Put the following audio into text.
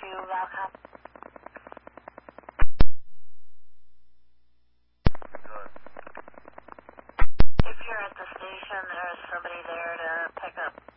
to Valcom. Good. If you're at the station, there's somebody there to pick up